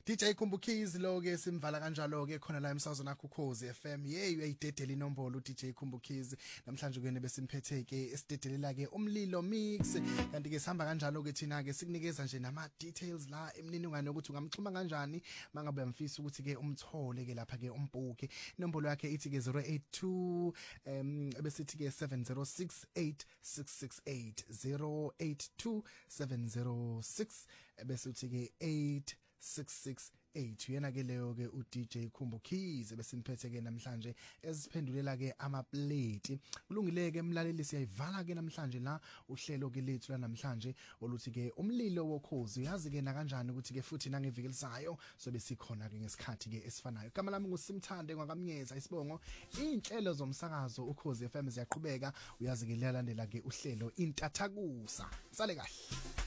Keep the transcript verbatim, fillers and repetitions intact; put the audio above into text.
D J Khumbukizi lo ke simvala kanjalo ke khona la emsazweni akho Ukhozi F M. Hey uyayidedela inombolo u D J Khumbukizi. Namhlanje kuyene besimphethe ke esidedelela ke umlilo mix. Kanti ke sihamba kanjalo ke thina ke sikunikeza nje nama details la emniningwane ukuthi ungamxhuma kanjani mangabe uyamfisa ukuthi ke umthole ke lapha ke umbhuke. Inombolo yakhe ithi ke zero eight two um besithi ke seven zero six eight six six eight zero eight two seven zero six besithi ke eight six six eight. Uyena ke leyo ke u D J Khumbukizi besimphethe ke namhlanje esiphendulela ke ama plate. Kulungile ke emlaleli siyayivala ke namhlanje la uhlelo ke lethu la namhlanje oluthi ke umlilo wokhozi. Uyazi ke na kanjani ukuthi ke futhi nangevikelisayo sobe sikhona ke ngesikhathi ke esifanayo. Igama lami nguSimthande ngwakamnyeza isibongo. Inhlelo zomsakazo Ukhozi F M ziyaqhubeka. Uyazi ke liyalandela ke uhlelo intathakusa. Sale kahle.